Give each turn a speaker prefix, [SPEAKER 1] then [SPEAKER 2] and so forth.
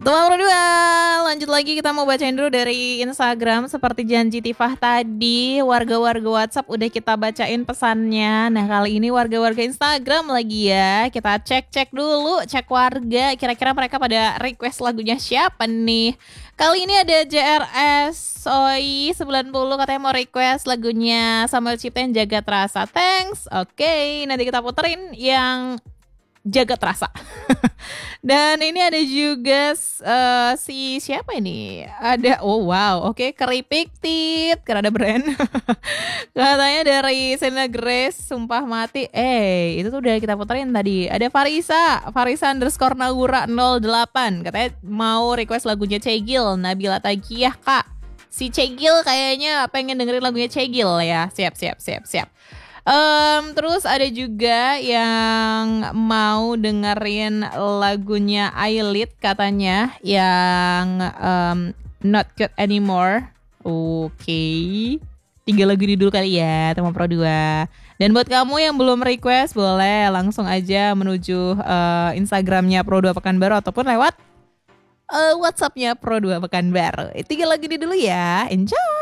[SPEAKER 1] Teman berdua, lanjut lagi kita mau bacain dulu dari Instagram. Seperti janji Tifah tadi, warga-warga WhatsApp udah kita bacain pesannya. Nah kali ini warga-warga Instagram lagi ya. Kita cek-cek dulu, cek warga. Kira-kira mereka pada request lagunya siapa nih? Kali ini ada JRS Soi 90 katanya mau request lagunya Samuel Ciptain Jagat Rasa. Thanks. Oke, nanti kita puterin yang Jagat Rasa. Dan ini ada juga si siapa ini? Ada oke, Keripik Tit, karena ada brand. Katanya dari Selena Grace, Sumpah Mati. Itu tuh udah kita puterin tadi. Ada Farisa underscore Naura 08. Katanya mau request lagunya Cegil, Nabila Tagiyah Kak. Si Cegil kayaknya pengen dengerin lagunya Cegil ya. Siap. Terus ada juga yang mau dengerin lagunya Ailit katanya yang Not Good Anymore. Oke. 3 lagu ini dulu kali ya teman Pro 2. Dan buat kamu yang belum request boleh langsung aja menuju Instagramnya Pro 2 Pekanbaru ataupun lewat WhatsAppnya Pro 2 Pekanbaru. 3 lagu ini dulu ya. Enjoy.